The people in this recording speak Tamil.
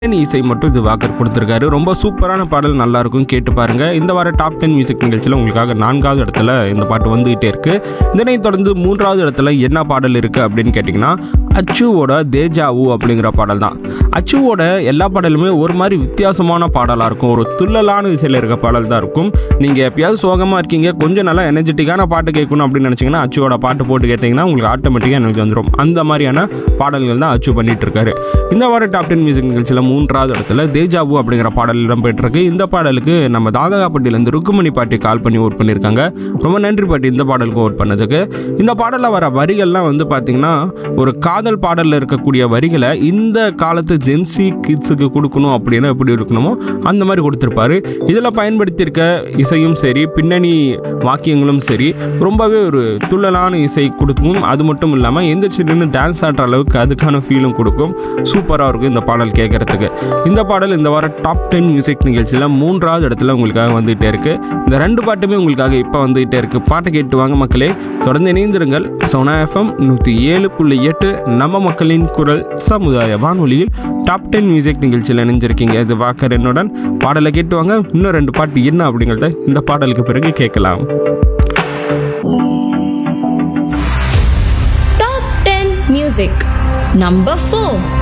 இசை மட்டும் இது வாக்கர் கொடுத்துருக்காரு. ரொம்ப சூப்பரான பாடல், நல்லா இருக்கும், கேட்டு பாருங்க. இந்த வார டாப் 10 மியூசிக் நிகழ்ச்சியில் உங்களுக்காக 4வது இடத்துல இந்த பாட்டு வந்துகிட்டே இருக்கு. இதனை தொடர்ந்து 3வது இடத்துல என்ன பாடல் இருக்கு அப்படின்னு கேட்டிங்கன்னா, அச்சுவோட தேஜாவு அப்படிங்கிற பாடல் தான். அச்சுவோட எல்லா பாடலுமே ஒரு மாதிரி வித்தியாசமான பாடலாக இருக்கும். ஒரு துள்ளலான இசையில் இருக்க பாடல் தான் இருக்கும். நீங்கள் எப்பயாவது சோகமாக இருக்கீங்க, கொஞ்சம் நல்லா எனர்ஜெட்டிக்கான பாட்டு கேட்கணும் அப்படின்னு நினச்சிங்கன்னா அச்சுவோட பாட்டு போட்டு கேட்டிங்கன்னா உங்களுக்கு ஆட்டோமேட்டிக்காக எனக்கு வந்துடும். அந்த மாதிரியான பாடல்கள் தான் அச்சு பண்ணிட்டு இருக்காரு. இந்த வார டாப் 10 மியூசிக் நிகழ்ச்சியில் 3வது இடத்துல தேஜாவு அப்படிங்கிற பாடல் இடம்பெற்றிருக்கு. இந்த பாடலுக்கு நம்ம தாதகாப்பட்டியிலேருந்து ருக்குமணி பாட்டி கால் பண்ணி ஓட் பண்ணியிருக்காங்க. ரொம்ப நன்றி பாட்டி இந்த பாடலுக்கு ஓட் பண்ணதுக்கு. இந்த பாடலில் வர வரிகள்லாம் வந்து பார்த்தீங்கன்னா ஒரு காதல் பாடலில் இருக்கக்கூடிய வரிகளை இந்த காலத்து ஜென்சி கிட்ஸுக்கு கொடுக்கணும் அப்படின்னு எப்படி இருக்கணுமோ அந்த மாதிரி கொடுத்துருப்பாரு. இதில் பயன்படுத்தியிருக்க இசையும் சரி, பின்னணி வாக்கியங்களும் சரி, ரொம்பவே ஒரு துள்ளலான இசை கொடுக்கும். அது மட்டும் இல்லாமல் எந்த சின்ன டான்ஸ் ஆடுற அளவுக்கு அதுக்கான ஃபீலும் கொடுக்கும். சூப்பராக இருக்கும் இந்த பாடல் கேட்கறதுக்கு. இந்த பாடல் இந்த வார டாப் 10 மியூசிக் நிகழ்ச்சியில் 3வது இடத்துல உங்களுக்காக வந்துகிட்டே இருக்கு. இந்த 2 பாட்டுமே உங்களுக்காக இப்போ வந்துகிட்டே இருக்கு. பாட்டை கேட்டு வாங்க மக்களே, தொடர்ந்து இணைந்திருங்கள். சோனா FM 107.8 நம்ம மக்களின் குரல் சமுதாய வானொலியில் டாப் 10 மியூசிக் நிகழ்ச்சியில் இணைஞ்சிருக்கீங்க. இது வாக்கர் என்னுடன். பாடலை கேட்டு வாங்க. இன்னும் 2 பாட்டு என்ன அப்படிங்கிறத இந்த பாடலுக்கு பிறகு கேட்கலாம். Top 10 Music Number 4